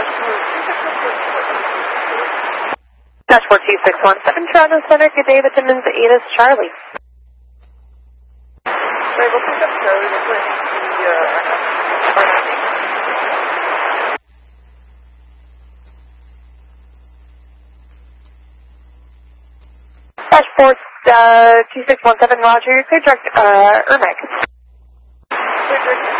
Dashboard 2617, Toronto Center, good day, the Timmins 8 is Charlie. Sorry, we'll pick up Charlie, we'll put the Dashboard 2617, Roger, clear direct, Ermac. Clear direct